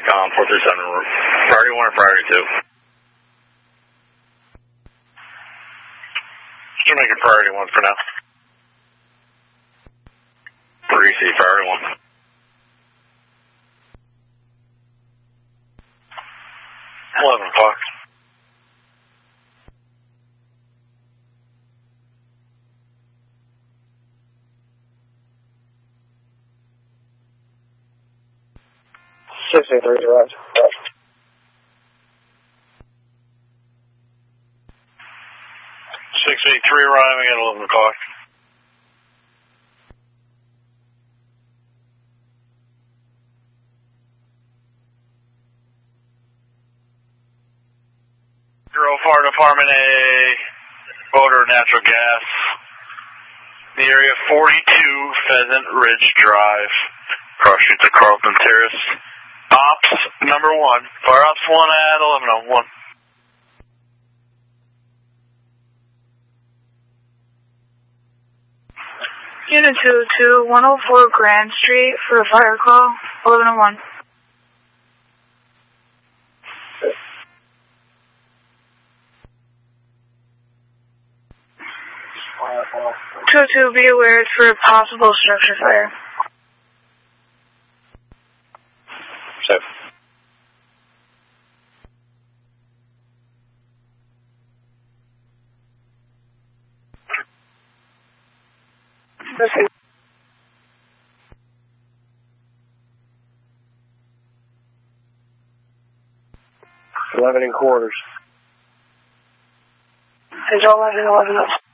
Recon 437, priority 1 or priority 2? Just make it priority 1 for now. 3C, priority 1. 11 o'clock. Six eight three arrived. 683 arriving at 11 o'clock. Fire Department A, odor of natural gas. The area 42 Pheasant Ridge Drive, cross street to Carlton Terrace. Ops number 1, Fire Ops 1 at 11:01. Unit 202, 104 Grand Street for a fire call, 11:01. 202, be aware it's for a possible structure fire. Safe. Okay. 11 in quarters. There's 11.